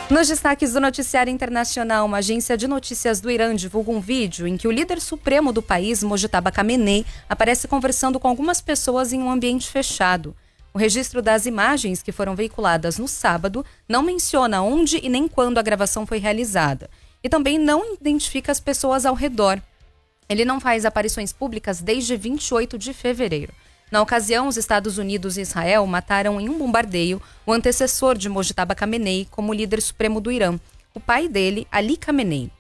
Nos destaques do noticiário internacional, uma agência de notícias do Irã divulga um vídeo em que o líder supremo do país, Mojtaba Khamenei, aparece conversando com algumas pessoas em um ambiente fechado. O registro das imagens que foram veiculadas no sábado não menciona onde e nem quando a gravação foi realizada. E também não identifica as pessoas ao redor. Ele não faz aparições públicas desde 28 de fevereiro. Na ocasião, os Estados Unidos e Israel mataram em um bombardeio o antecessor de Mojtaba Khamenei como líder supremo do Irã, o pai dele, Ali Khamenei.